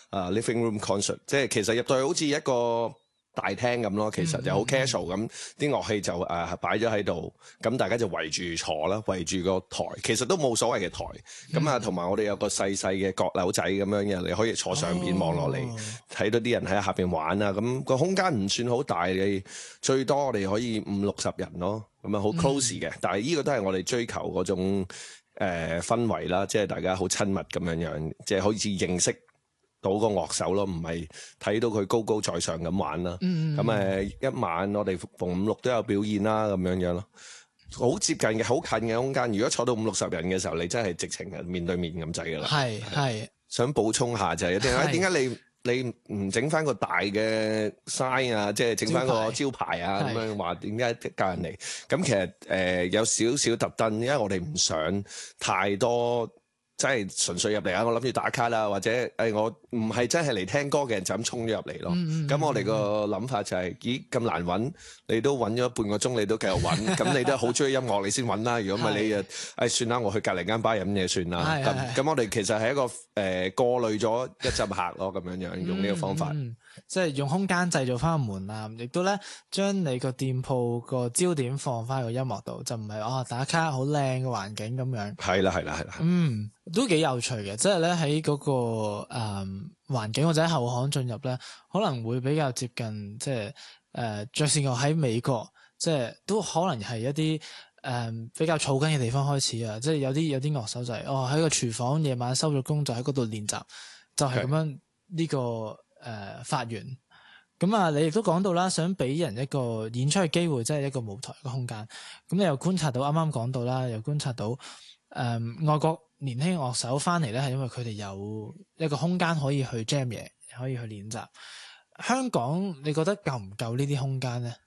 living room concert， 即係其實入到去好似一個大廳咁咯，其實就好 casual 咁，啲樂器就擺咗喺度，咁大家就圍住坐啦，圍住個台，其實都冇所謂嘅台，咁同埋我哋有個細細嘅閣樓仔咁樣嘅，你可以坐上邊望落嚟，睇到啲人喺下邊玩啊，咁個空間唔算好大，你最多我哋可以50-60人咯，咁好 close 嘅，但係呢個都係我哋追求嗰種氛圍啦，即係大家好親密咁樣，即係好似認識到個樂手咯，唔係睇到佢高高在上咁玩啦。咁一晚我哋逢5、6都有表演啦，咁樣咯，好接近嘅，好近嘅空間。如果坐到50-60人嘅時候，你真係直情係面對面咁滯噶啦。 係。想補充下就係點解你唔整翻個大嘅 sign 啊，即係整翻個招牌啊，咁樣話點解教人嚟？咁其實有少少特登，因為我哋唔想太多。真係純粹入嚟啊！我諗住打卡啦，或者我唔係真係嚟聽歌嘅人就咁衝咗入嚟咯。咁我哋個諗法就係，咦咁難揾，你都揾咗半個鐘，你都繼續揾，咁你都好中意音樂，你先揾啦。如果唔係你算啦，我去隔離間吧飲嘢算啦。咁我哋其實係一個過濾咗一陣客咯，咁樣用呢個方法。 即係用空間製造翻個門檻，亦都咧將你個店鋪個焦點放翻個音樂度，就唔係打卡好靚嘅環境咁樣。係啦。都幾有趣嘅，即係咧喺嗰個環境或者後巷進入咧，可能會比較接近即係爵士樂喺美國，即係都可能係一啲比較草根嘅地方開始啊，即係有啲樂手就係喺個廚房夜晚收咗工就喺嗰度練習，就係咁樣呢個發源。咁你亦都講到啦，想俾人一個演出嘅機會，即係一個舞台一個空間。咁你又觀察到啱啱講到啦，又觀察到外國年輕樂手翻嚟咧，係因為佢哋有一個空間可以去 jam 嘢，可以去練習。香港你覺得夠唔夠呢啲空間咧？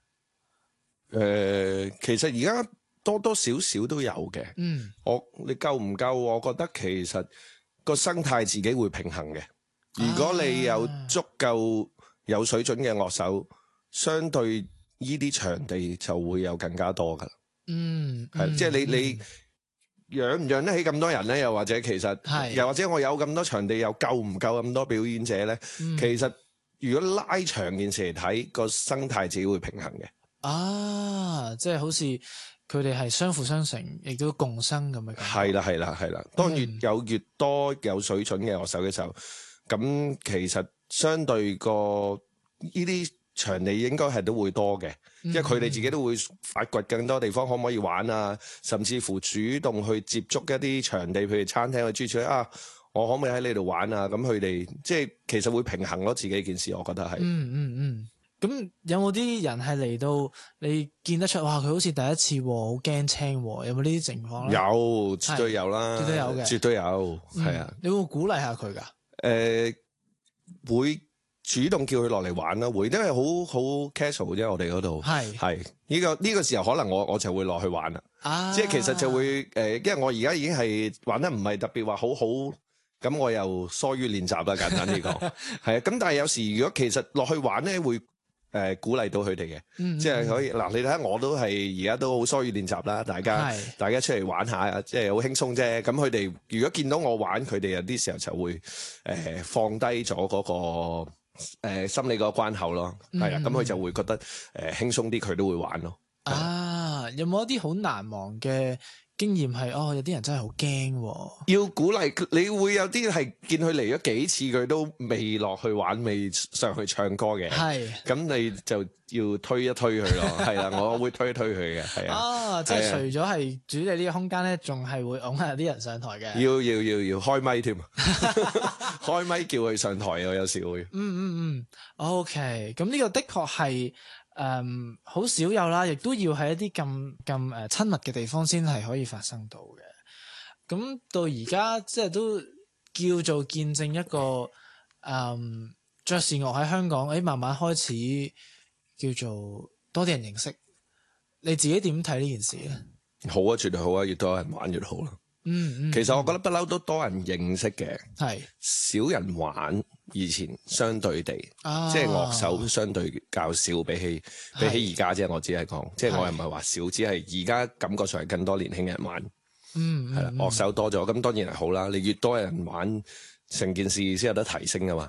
其實而家多多少少都有嘅。你夠唔夠？我覺得其實個生態自己會平衡嘅。如果你有足夠有水準嘅樂手，相對呢啲場地就會有更加多噶啦。即係你養唔養得起咁多人咧？又或者其實，又或者我有咁多場地，又夠唔夠咁多表演者咧？其實如果拉長件事嚟睇，個生態自己會平衡嘅。 即係好似佢哋係相輔相成，亦都共生咁嘅感覺。係啦。當越多有水準嘅樂手嘅時候，咁其實相對個呢啲場地應該係都會多嘅，因為佢哋自己都會發掘更多地方可唔可以玩啊，甚至乎主動去接觸一啲場地，譬如餐廳去專注我可唔可以喺呢度玩啊？咁佢哋即係其實會平衡咯自己件事，我覺得係。 咁有冇啲人係嚟到你見得出，哇佢好似第一次好驚青，有冇呢啲情況咧？ 有，絕對有啦， 絕對有嘅， 絕對有，係啊。 你會唔會鼓勵下佢噶？ 會主動叫佢落嚟玩啦，會，因為好 casual 啫，我哋嗰度係呢個時候可能我就會落去玩啦。即係其實就會因為我而家已經係玩得唔係特別話好，咁我又疏於練習啦，簡單啲講係啊。咁但係有時如果其實落去玩咧，會鼓勵到佢哋嘅，即係可以嗱，你睇下我都係而家都好疏於練習啦，大家出嚟玩下，即係好輕鬆啫。咁佢哋如果見到我玩，佢哋有啲時候就會放低咗嗰個心理嗰個關口咯，係啊，咁佢就會覺得輕鬆啲，佢都會玩咯。 有冇一啲好難忘嘅經驗係有啲人真係好驚， 要鼓勵你會有啲係見佢嚟咗幾次，佢都未落去玩，未上去唱歌嘅，咁你就要推一推佢咯，係啦，我會推一推佢嘅，係啊， 即係除咗係主理呢個空間咧，仲係會拱下啲人上台嘅， 要開咪添，開咪叫佢上台啊，有時會 ，OK，咁呢個的確係。好少有啦，亦都要喺一啲咁親密嘅地方先係可以發生到嘅。咁到而家即係都叫做見證一個爵士樂喺香港慢慢開始叫做多啲人認識。你自己點睇呢件事咧？ 好啊，絕對好啊，越多人玩越好啦。其實我覺得不嬲都多人認識嘅，少人玩。以前相對地，即係樂手相對較少，比起而家啫。我只係講，即係我又唔係話少，只係而家感覺上係更多年輕人玩。係啦，樂手多咗，咁當然係好啦。你越多人玩，成件事先有得提升噶嘛。